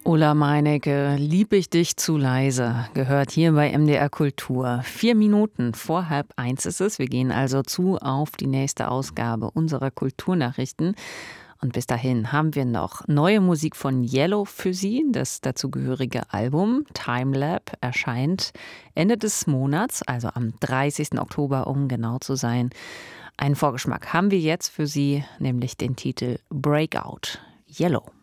Ulla Meinecke, lieb ich dich zu leise, gehört hier bei MDR Kultur. 4 Minuten vor 12:30 ist es. Wir gehen also zu auf die nächste Ausgabe unserer Kulturnachrichten. Und bis dahin haben wir noch neue Musik von Yellow für Sie. Das dazugehörige Album Timelab erscheint Ende des Monats, also am 30. Oktober, um genau zu sein. Einen Vorgeschmack haben wir jetzt für Sie, nämlich den Titel Breakout. Yellow.